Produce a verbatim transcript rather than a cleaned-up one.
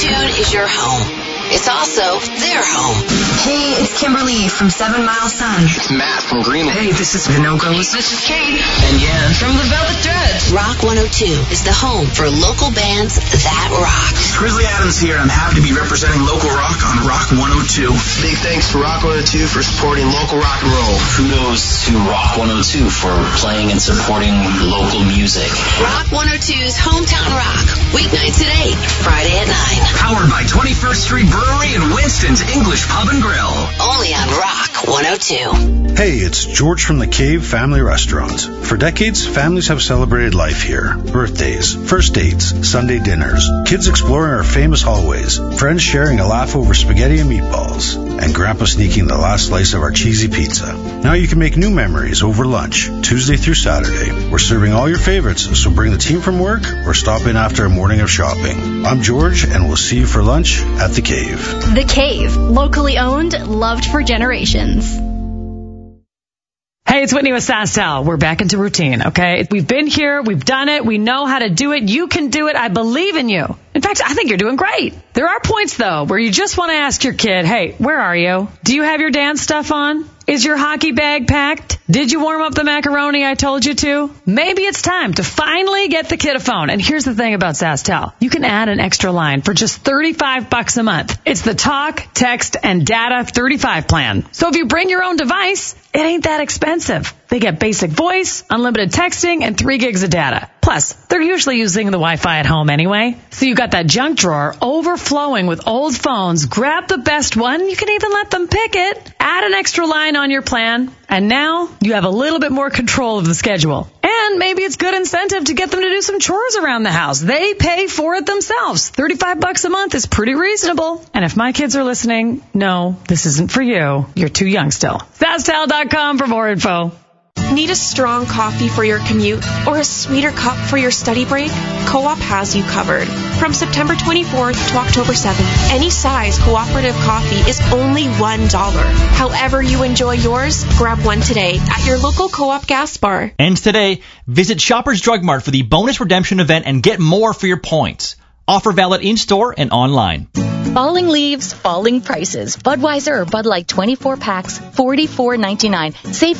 Tune is your home. It's also their home. Hey, it's Kimberly from Seven Mile Sun. It's Matt from Greenland. Hey, this is Vinogos. This is Kate. And Yan from the Velvet Dreads. Rock one oh two is the home for local bands that rock. Grizzly Adams here, and I'm happy to be representing local rock on Rock one oh two. Big thanks to Rock one oh two for supporting local rock and roll. Kudos to Rock one oh two for playing and supporting local music. Rock one oh two's Hometown Rock, weeknights at eight, Friday at nine. Powered by twenty-first Street Brewery and Winston's English Pub and Grill. Only on Rock one oh two. Hey, it's George from the Cave Family Restaurant. For decades, families have celebrated life here. Birthdays, first dates, Sunday dinners, kids exploring our famous hallways, friends sharing a laugh over spaghetti and meatballs, and Grandpa sneaking the last slice of our cheesy pizza. Now you can make new memories over lunch, Tuesday through Saturday. We're serving all your favorites, so bring the team from work or stop in after a morning of shopping. I'm George, and we'll see you for lunch at the Cave. The Cave, locally owned, loved for generations. Hey, it's Whitney with SaskTel. We're back into routine, okay? We've been here. We've done it. We know how to do it. You can do it. I believe in you. In fact, I think you're doing great. There are points, though, where you just want to ask your kid, hey, where are you? Do you have your dance stuff on? Is your hockey bag packed? Did you warm up the macaroni I told you to? Maybe it's time to finally get the kid a phone. And here's the thing about SaskTel. You can add an extra line for just thirty-five bucks a month. It's the talk, text, and data thirty-five plan. So if you bring your own device, it ain't that expensive. They get basic voice, unlimited texting, and three gigs of data. Plus, they're usually using the Wi-Fi at home anyway. So you got that junk drawer overflowing with old phones. Grab the best one. You can even let them pick it. Add an extra line on your plan. And now you have a little bit more control of the schedule. And maybe it's good incentive to get them to do some chores around the house. They pay for it themselves. thirty-five bucks a month is pretty reasonable. And if my kids are listening, no, this isn't for you. You're too young still. SaskTel dot com for more info. Need a strong coffee for your commute or a sweeter cup for your study break? Co-op has you covered. From September twenty-fourth to October seventh, any size cooperative coffee is only one dollar. However you enjoy yours, grab one today at your local Co-op gas bar. And today, visit Shoppers Drug Mart for the bonus redemption event and get more for your points. Offer valid in-store and online. Falling leaves, falling prices. Budweiser or Bud Light twenty-four packs, forty-four ninety-nine. Save